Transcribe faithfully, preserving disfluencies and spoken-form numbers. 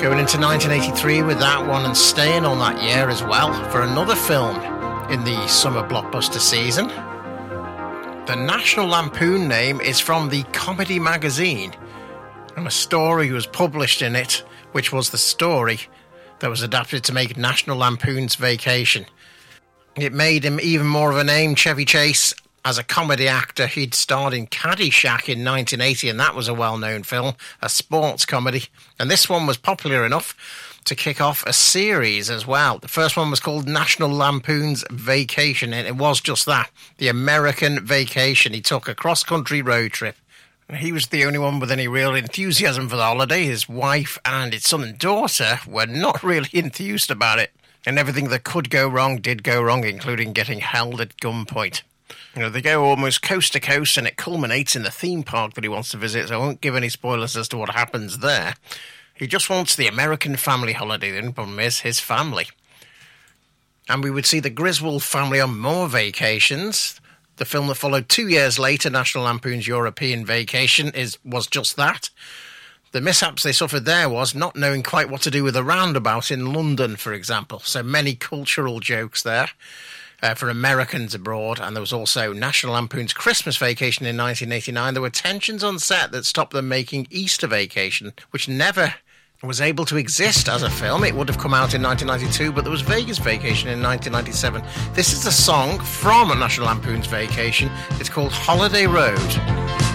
Going into nineteen eighty-three with that one and staying on that year as well for another film in the summer blockbuster season. The National Lampoon name is from the Comedy Magazine, and a story was published in it, which was the story that was adapted to make National Lampoon's Vacation. It made him even more of a name, Chevy Chase. As a comedy actor, he'd starred in Caddyshack in nineteen eighty, and that was a well-known film, a sports comedy. And this one was popular enough to kick off a series as well. The first one was called National Lampoon's Vacation, and it was just that, the American vacation. He took a cross-country road trip. He was the only one with any real enthusiasm for the holiday. His wife and his son and daughter were not really enthused about it. And everything that could go wrong did go wrong, including getting held at gunpoint. You know, they go almost coast to coast, and it culminates in the theme park that he wants to visit, so I won't give any spoilers as to what happens there. He just wants the American family holiday. The only problem is his family. And we would see the Griswold family on more vacations. The film that followed two years later, National Lampoon's European Vacation, is was just that. The mishaps they suffered there was not knowing quite what to do with a roundabout in London, for example. So many cultural jokes there. Uh, for Americans abroad, and there was also National Lampoon's Christmas Vacation in nineteen eighty-nine. There were tensions on set that stopped them making Easter Vacation, which never was able to exist as a film. It would have come out in nineteen ninety-two, but there was Vegas Vacation in nineteen ninety-seven. This is a song from National Lampoon's Vacation. It's called Holiday Road.